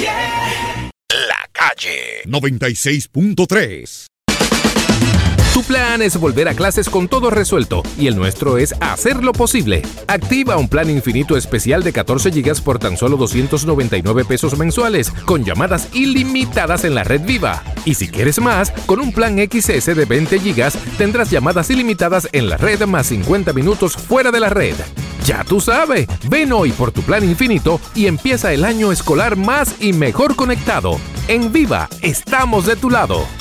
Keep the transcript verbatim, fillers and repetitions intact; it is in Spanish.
La Calle noventa y seis punto tres. Tu plan es volver a clases con todo resuelto y el nuestro es hacerlo posible. Activa un plan infinito especial de catorce gigas por tan solo doscientos noventa y nueve pesos mensuales con llamadas ilimitadas en la red Viva. Y si quieres más, con un plan X S de veinte gigas tendrás llamadas ilimitadas en la red más cincuenta minutos fuera de la red. Ya tú sabes, ven hoy por tu plan infinito y empieza el año escolar más y mejor conectado. En Viva, estamos de tu lado.